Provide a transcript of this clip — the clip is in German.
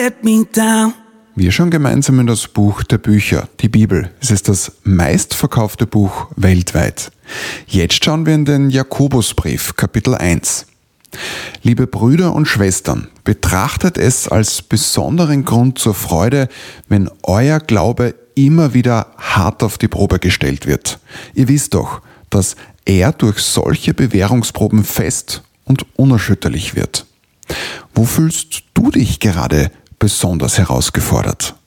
let me down. Wir schauen gemeinsam in das Buch der Bücher, die Bibel. Es ist das meistverkaufte Buch weltweit. Jetzt schauen wir in den Jakobusbrief, Kapitel 1. Liebe Brüder und Schwestern, betrachtet es als besonderen Grund zur Freude, wenn euer Glaube immer wieder hart auf die Probe gestellt wird. Ihr wisst doch, dass er durch solche Bewährungsproben fest und unerschütterlich wird. Wo fühlst du dich gerade besonders herausgefordert?